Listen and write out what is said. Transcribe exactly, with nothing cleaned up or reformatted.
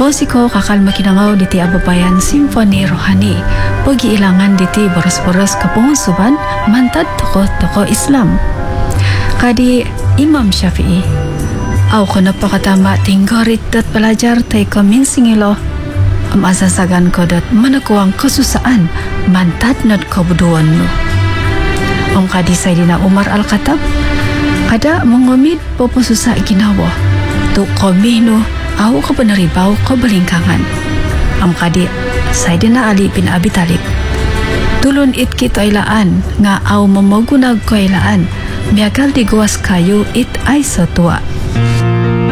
Musiko kakal makinangaw diti Ababayan Symphony Rohani. Pag-iilangan diti boros-boros kapungusuban mantad toko-toko Islam. Kadi Imam Syafi'i. Aw ko napakatama tinggorit dat pelajar tay kaminsingilo. Am asasagan ko dat manakuang kasusaan mantad not kabuduan mo. Ang kadi Sayyidina Umar Al-Khattab. Kada mongomid poposusa ginawa. Tu komino aw ka panaribaw ka balingkangan. Am kadi Sayyidina Ali bin Abi Talib. Tulun it kito ilaan nga aw mamagunag ko ilaan. Miagal di gawas kayo it ay sa tuwa.